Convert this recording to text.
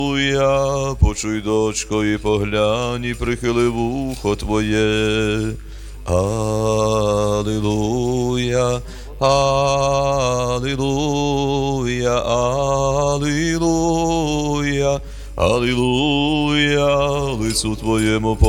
Алілуя, почуй, дочко, і поглянь, і прихили вухо твоє. Алілуя, алілуя, алілуя, алілуя, лицю твоєму